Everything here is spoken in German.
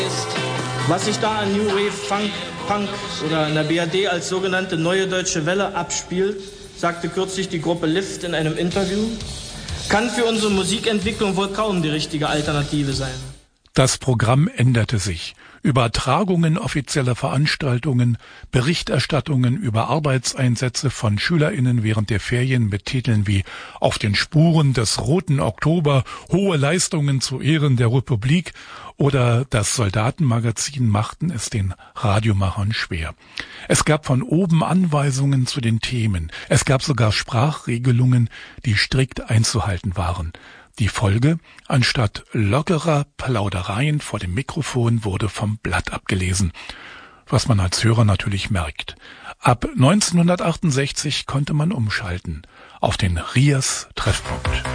Was sich da an New Wave, Funk, Punk oder in der BRD als sogenannte Neue Deutsche Welle abspielt, sagte kürzlich die Gruppe Lift in einem Interview, kann für unsere Musikentwicklung wohl kaum die richtige Alternative sein. Das Programm änderte sich. Übertragungen offizieller Veranstaltungen, Berichterstattungen über Arbeitseinsätze von SchülerInnen während der Ferien mit Titeln wie »Auf den Spuren des Roten Oktober«, »Hohe Leistungen zu Ehren der Republik« oder das Soldatenmagazin machten es den Radiomachern schwer. Es gab von oben Anweisungen zu den Themen. Es gab sogar Sprachregelungen, die strikt einzuhalten waren. Die Folge: Anstatt lockerer Plaudereien vor dem Mikrofon wurde vom Blatt abgelesen. Was man als Hörer natürlich merkt. Ab 1968 konnte man umschalten auf den RIAS Treffpunkt.